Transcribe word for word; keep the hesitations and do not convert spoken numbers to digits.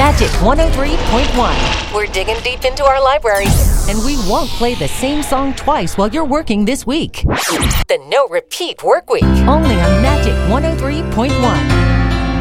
Magic one oh three point one. We're digging deep into our libraries. And we won't play the same song twice while you're working this week. The no repeat work week. Only on Magic one oh three point one.